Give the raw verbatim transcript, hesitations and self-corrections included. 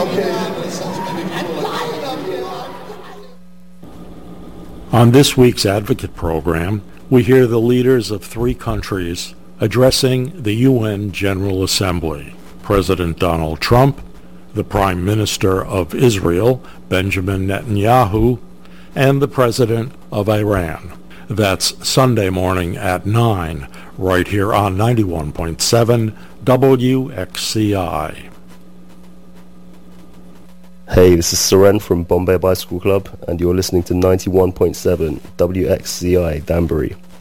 On this week's Advocate program, we hear the leaders of three countries addressing the U N General Assembly: President Donald Trump, the Prime Minister of Israel, Benjamin Netanyahu, and the President of Iran. That's Sunday morning at nine, right here on ninety-one point seven W X C I. Hey, this is Seren from Bombay Bicycle Club, and you're listening to ninety-one point seven W X C I Danbury.